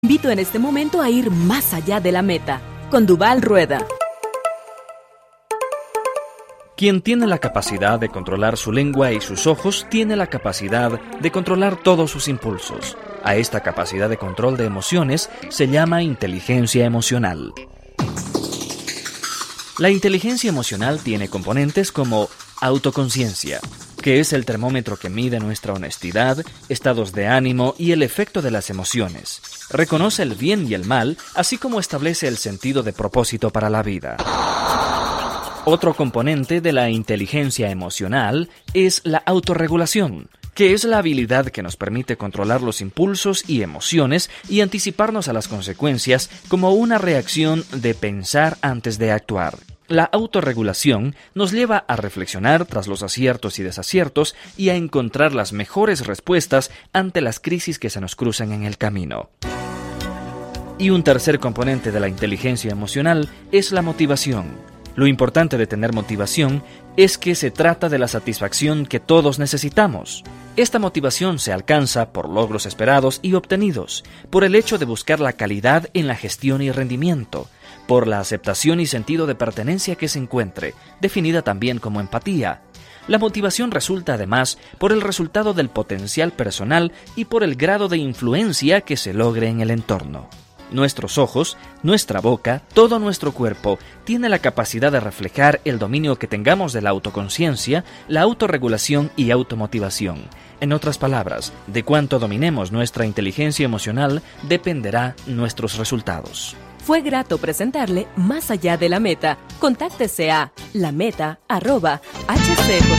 Invito en este momento a ir más allá de la meta. Con Duval Rueda. Quien tiene la capacidad de controlar su lengua y sus ojos tiene la capacidad de controlar todos sus impulsos. A esta capacidad de control de emociones se llama inteligencia emocional. La inteligencia emocional tiene componentes como autoconciencia, que es el termómetro que mide nuestra honestidad, estados de ánimo y el efecto de las emociones. Reconoce el bien y el mal, así como establece el sentido de propósito para la vida. Otro componente de la inteligencia emocional es la autorregulación, que es la habilidad que nos permite controlar los impulsos y emociones y anticiparnos a las consecuencias como una reacción de pensar antes de actuar. La autorregulación nos lleva a reflexionar tras los aciertos y desaciertos y a encontrar las mejores respuestas ante las crisis que se nos cruzan en el camino. Y un tercer componente de la inteligencia emocional es la motivación. Lo importante de tener motivación es que se trata de la satisfacción que todos necesitamos. Esta motivación se alcanza por logros esperados y obtenidos, por el hecho de buscar la calidad en la gestión y rendimiento, por la aceptación y sentido de pertenencia que se encuentre, definida también como empatía. La motivación resulta además por el resultado del potencial personal y por el grado de influencia que se logre en el entorno. Nuestros ojos, nuestra boca, todo nuestro cuerpo tiene la capacidad de reflejar el dominio que tengamos de la autoconciencia, la autorregulación y automotivación. En otras palabras, de cuánto dominemos nuestra inteligencia emocional dependerá nuestros resultados. Fue grato presentarle Más allá de la meta. Contáctese a lameta@hcjb.com.